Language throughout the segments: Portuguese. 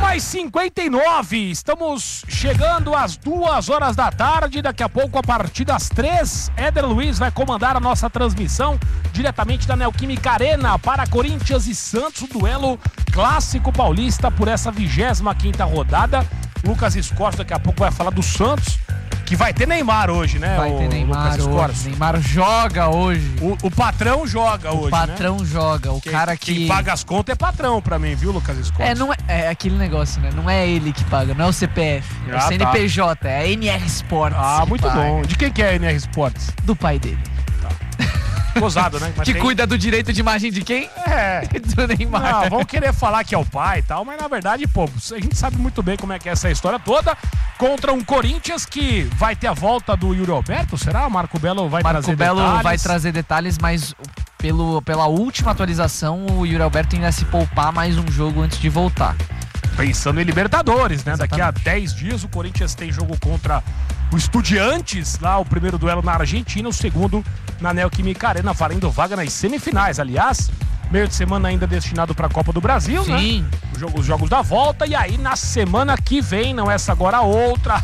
1h59, estamos chegando às 2h da tarde. Daqui a pouco, a partir das 3, Éder Luiz vai comandar a nossa transmissão diretamente da Neoquímica Arena para Corinthians e Santos, o duelo clássico paulista por essa 25ª rodada. Lucas Escorcio daqui a pouco vai falar do Santos, que vai ter Neymar hoje, né? Vai ter Neymar hoje. Neymar joga hoje. O patrão joga hoje, O patrão, né? Joga. Quem paga as contas é patrão pra mim, viu, Lucas Escorcio? É aquele negócio, né? Não é ele que paga, não é o CPF. É o CNPJ, é a NR Sports. Muito paga. Bom. De quem que é a NR Sports? Do pai dele. Tá. Gozado, né? Mas que cuida do direito de imagem de quem? Do Neymar. Não, vão querer falar que é o pai e tal, mas na verdade, pô, a gente sabe muito bem como é que é essa história toda. Contra um Corinthians que vai ter a volta do Yuri Alberto, será? O Marco Belo vai trazer detalhes? Marco Belo vai trazer detalhes, mas pela última atualização, o Yuri Alberto ainda se poupar mais um jogo antes de voltar. Pensando em Libertadores, né? Exatamente. Daqui a 10 dias o Corinthians tem jogo contra o Estudiantes, lá o primeiro duelo na Argentina, o segundo na Neoquímica Arena, valendo vaga nas semifinais. Aliás, meio de semana ainda destinado para a Copa do Brasil, sim, né? Os jogos da volta, e aí na semana que vem, não essa agora, a outra,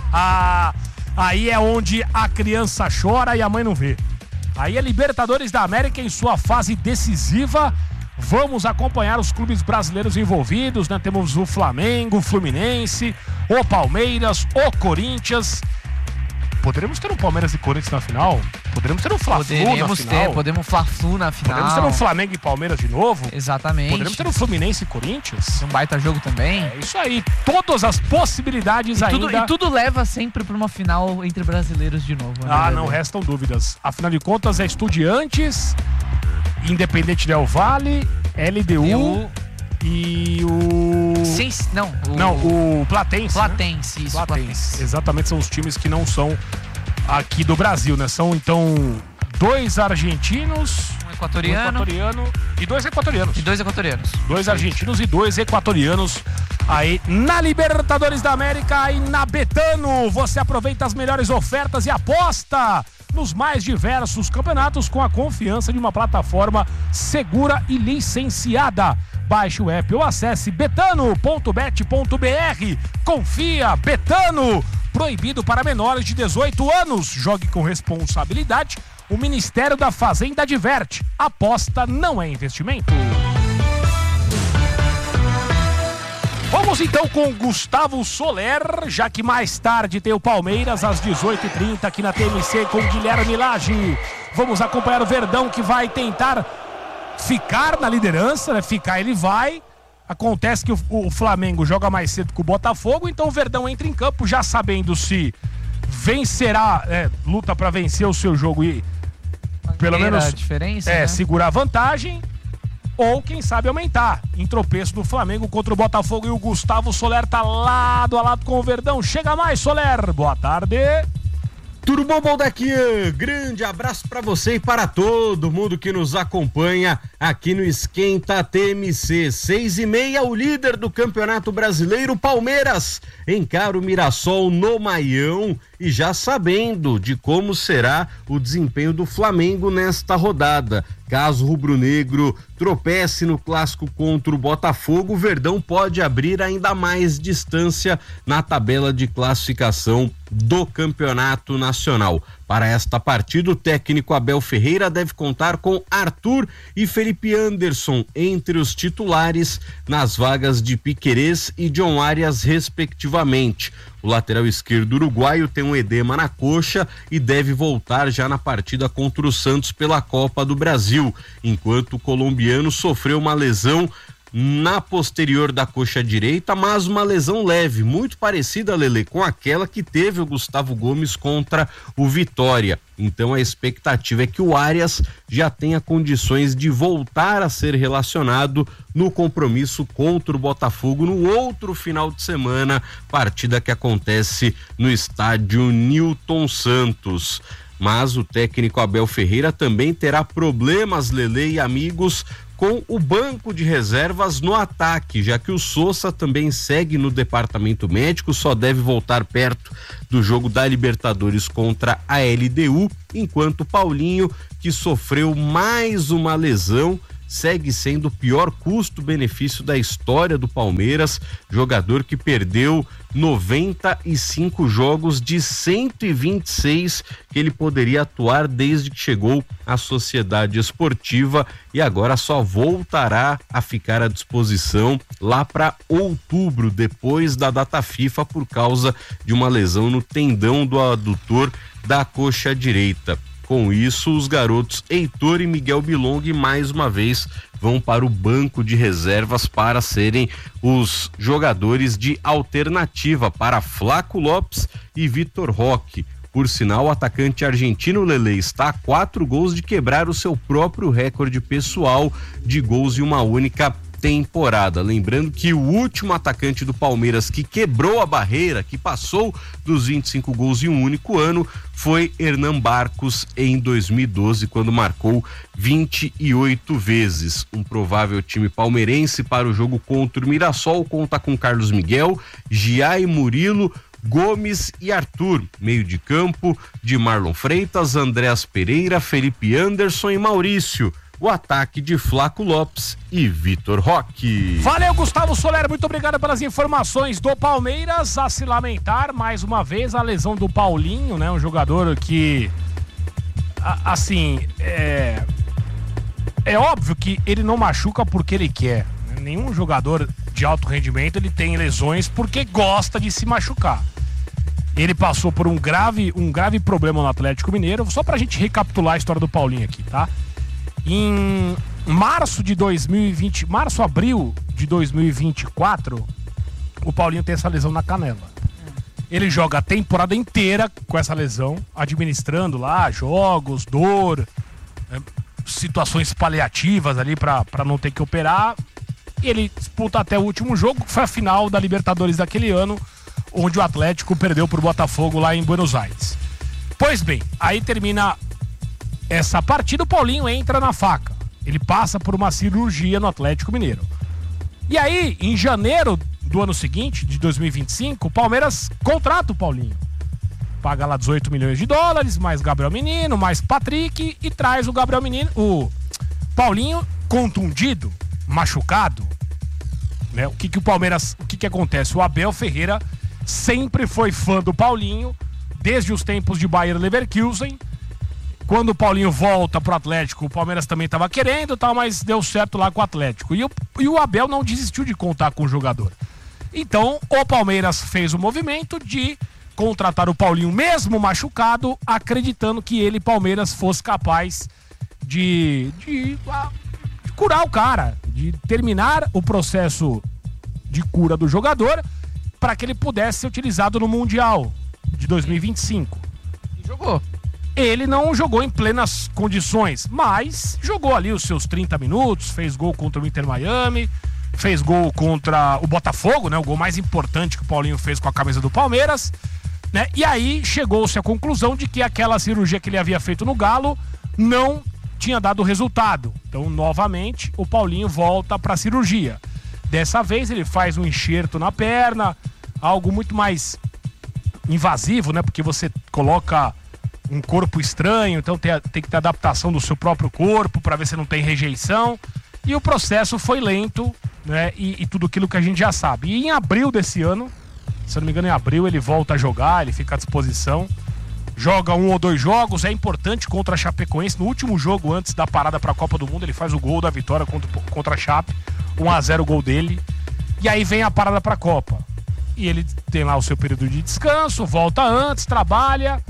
aí é onde a criança chora e a mãe não vê. Aí é Libertadores da América em sua fase decisiva. Vamos acompanhar os clubes brasileiros envolvidos, né? Temos o Flamengo, o Fluminense, o Palmeiras, o Corinthians. Poderemos ter um Palmeiras e Corinthians na final? Poderemos ter um Fla-Flu na final? Podemos Fla-Flu na final. Podemos ter um Flamengo e Palmeiras de novo? Exatamente. Poderemos ter um Fluminense e Corinthians? Um baita jogo também. É isso aí, todas as possibilidades ainda. E tudo leva sempre para uma final entre brasileiros de novo. Né? Não restam dúvidas. Afinal de contas, é Estudiantes, Independente Del Valle, LDU e o... o Platense. Platense, né? Isso. Platense. Exatamente, são os times que não são aqui do Brasil, né? São, então, 2 argentinos, um equatoriano e 2 equatorianos. 2 argentinos e 2 equatorianos aí na Libertadores da América. Aí na Betano, você aproveita as melhores ofertas e aposta nos mais diversos campeonatos com a confiança de uma plataforma segura e licenciada. Baixe o app ou acesse betano.bet.br. Confia, Betano. Proibido para menores de 18 anos. Jogue com responsabilidade. O Ministério da Fazenda adverte. Aposta não é investimento. Vamos então com Gustavo Soler, já que mais tarde tem o Palmeiras às 18h30 aqui na TMC com Guilherme Lage. Vamos acompanhar o Verdão, que vai tentar ficar na liderança, né? Ficar ele vai. Acontece que o Flamengo joga mais cedo que o Botafogo, então o Verdão entra em campo já sabendo se vencerá, luta para vencer o seu jogo e pelo menos a diferença, né? Segurar a vantagem, ou quem sabe aumentar em tropeço do Flamengo contra o Botafogo. E o Gustavo Soler tá lado a lado com o Verdão. Chega mais, Soler, boa tarde. Tudo bom daqui? Grande abraço para você e para todo mundo que nos acompanha aqui no Esquenta TMC. 6h30, o líder do Campeonato Brasileiro, Palmeiras, encara o Mirassol no Maião e já sabendo de como será o desempenho do Flamengo nesta rodada. Caso o rubro-negro tropece no clássico contra o Botafogo, o Verdão pode abrir ainda mais distância na tabela de classificação do Campeonato Nacional. Para esta partida, o técnico Abel Ferreira deve contar com Arthur e Felipe Anderson entre os titulares nas vagas de Piquerez e John Arias, respectivamente. O lateral esquerdo uruguaio tem um edema na coxa e deve voltar já na partida contra o Santos pela Copa do Brasil, enquanto o colombiano sofreu uma lesão na posterior da coxa direita, mas uma lesão leve, muito parecida, Lelê, com aquela que teve o Gustavo Gomes contra o Vitória. Então a expectativa é que o Arias já tenha condições de voltar a ser relacionado no compromisso contra o Botafogo no outro final de semana, partida que acontece no estádio Newton Santos. Mas o técnico Abel Ferreira também terá problemas, Lelê e amigos, com o banco de reservas no ataque, já que o Sousa também segue no departamento médico, só deve voltar perto do jogo da Libertadores contra a LDU, enquanto Paulinho, que sofreu mais uma lesão, segue sendo o pior custo-benefício da história do Palmeiras, jogador que perdeu 95 jogos de 126 que ele poderia atuar desde que chegou à Sociedade Esportiva e agora só voltará a ficar à disposição lá para outubro, depois da data FIFA, por causa de uma lesão no tendão do adutor da coxa direita. Com isso, os garotos Heitor e Miguel Bilong mais uma vez vão para o banco de reservas para serem os jogadores de alternativa para Flaco Lopes e Vitor Roque. Por sinal, o atacante argentino Lele está a 4 gols de quebrar o seu próprio recorde pessoal de gols em uma única temporada. Lembrando que o último atacante do Palmeiras que quebrou a barreira, que passou dos 25 gols em um único ano, foi Hernan Barcos em 2012, quando marcou 28 vezes. Um provável time palmeirense para o jogo contra o Mirassol conta com Carlos Miguel, Giai, Murilo, Gomes e Arthur. Meio de campo de Marlon Freitas, Andréas Pereira, Felipe Anderson e Maurício. O ataque de Flaco Lopes e Vitor Roque. Valeu, Gustavo Soler, muito obrigado pelas informações do Palmeiras. A se lamentar mais uma vez a lesão do Paulinho, né? Um jogador que, assim, é óbvio que ele não machuca porque ele quer. Nenhum jogador de alto rendimento ele tem lesões porque gosta de se machucar. Ele passou por um grave problema no Atlético Mineiro. Só pra gente recapitular a história do Paulinho aqui, tá? Em abril de 2024, o Paulinho tem essa lesão na canela. Ele joga a temporada inteira com essa lesão, administrando lá jogos, dor, situações paliativas ali pra não ter que operar. Ele disputa até o último jogo, que foi a final da Libertadores daquele ano, onde o Atlético perdeu pro Botafogo lá em Buenos Aires. Pois bem, aí termina essa partida, o Paulinho entra na faca. Ele passa por uma cirurgia no Atlético Mineiro. E aí, em janeiro do ano seguinte, de 2025, o Palmeiras contrata o Paulinho. Paga lá 18 milhões de dólares, mais Gabriel Menino, mais Patrick, e traz o Gabriel Menino, o Paulinho contundido, machucado, né? O que acontece? O Abel Ferreira sempre foi fã do Paulinho, desde os tempos de Bayer Leverkusen. Quando o Paulinho volta pro Atlético, o Palmeiras também estava querendo, mas deu certo lá com o Atlético. E o Abel não desistiu de contar com o jogador. Então, o Palmeiras fez o movimento de contratar o Paulinho, mesmo machucado, acreditando que ele, Palmeiras, fosse capaz de curar o cara, de terminar o processo de cura do jogador para que ele pudesse ser utilizado no Mundial de 2025. E jogou. Ele não jogou em plenas condições, mas jogou ali os seus 30 minutos, fez gol contra o Inter Miami, fez gol contra o Botafogo, né? O gol mais importante que o Paulinho fez com a camisa do Palmeiras, né? E aí chegou-se à conclusão de que aquela cirurgia que ele havia feito no Galo não tinha dado resultado. Então, novamente, o Paulinho volta para a cirurgia. Dessa vez ele faz um enxerto na perna, algo muito mais invasivo, né? Porque você coloca um corpo estranho, então tem que ter adaptação do seu próprio corpo para ver se não tem rejeição. E o processo foi lento, né? E tudo aquilo que a gente já sabe. E em abril desse ano, se eu não me engano, em abril ele volta a jogar, ele fica à disposição. Joga 1 ou 2 jogos, é importante contra a Chapecoense. No último jogo, antes da parada para a Copa do Mundo, ele faz o gol da vitória contra a Chape. 1-0 o gol dele. E aí vem a parada para a Copa. E ele tem lá o seu período de descanso, volta antes, trabalha.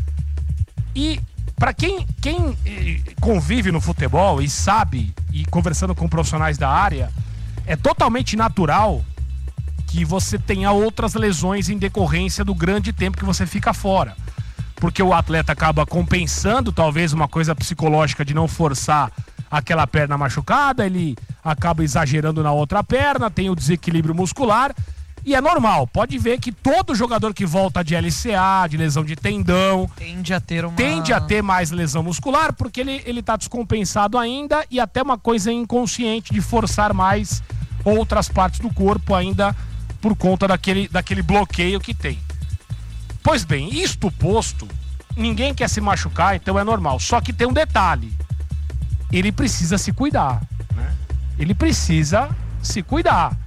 E para quem convive no futebol e sabe, e conversando com profissionais da área, é totalmente natural que você tenha outras lesões em decorrência do grande tempo que você fica fora. Porque o atleta acaba compensando talvez uma coisa psicológica de não forçar aquela perna machucada, ele acaba exagerando na outra perna, tem o desequilíbrio muscular. E é normal, pode ver que todo jogador que volta de LCA, de lesão de tendão, tende a ter mais lesão muscular, porque ele tá descompensado ainda, e até uma coisa inconsciente de forçar mais outras partes do corpo ainda por conta daquele bloqueio que tem. Pois bem, isto posto, ninguém quer se machucar, então é normal. Só que tem um detalhe, ele precisa se cuidar, né? ele precisa se cuidar.